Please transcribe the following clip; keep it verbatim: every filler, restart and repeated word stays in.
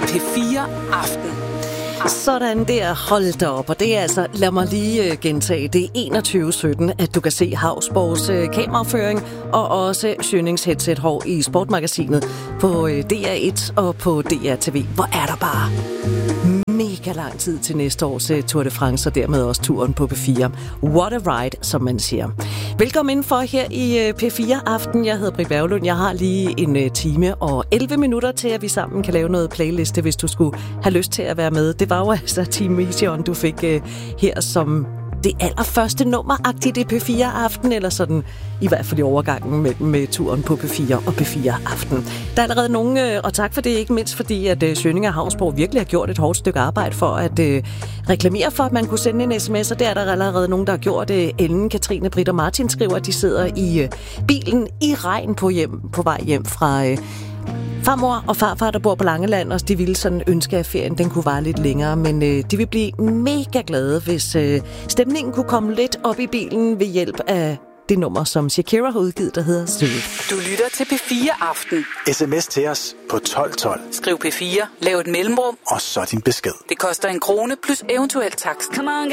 P fire Aften. Sådan der, hold da op. Og det er altså, lad mig lige gentage, det er enogtyve sytten, at du kan se Havsborgs kameraføring og også Schønings headset-hår i Sportmagasinet på D R et og på D R T V. Hvor er der bare mega lang tid til næste års Tour de France, og dermed også turen på P fire. What a ride, som man siger. Velkommen indenfor her i P fire Aften. Jeg hedder Britt Berglund. Jeg har lige en time og elleve minutter til, at vi sammen kan lave noget playliste, hvis du skulle have lyst til at være med. Det var jo altså Team Mission, du fik uh, her som det allerførste nummer-agtigt i P fire Aften, eller sådan i hvert fald i overgangen med, med turen på P fire og P fire Aften. Der er allerede nogen, og tak for det, ikke mindst fordi, at uh, Schøning og Havsborg virkelig har gjort et hårdt stykke arbejde for at uh, reklamere for, at man kunne sende en sms, og der er der allerede nogen, der har gjort det. Ellen, Katrine, Britt og Martin skriver, at de sidder i uh, bilen i regn på, hjem, på vej hjem fra Uh, farmor og farfar, der bor på Langeland, og de ville sådan ønske, at ferien den kunne vare lidt længere, men øh, de vil blive mega glade, hvis øh, stemningen kunne komme lidt op i bilen ved hjælp af det nummer, som Shakira har udgivet, der hedder Søde. Du lytter til P fire Aften. S M S til os på tolv tolv. Skriv P fire, lav et mellemrum, og så din besked. Det koster en krone plus eventuelt takst.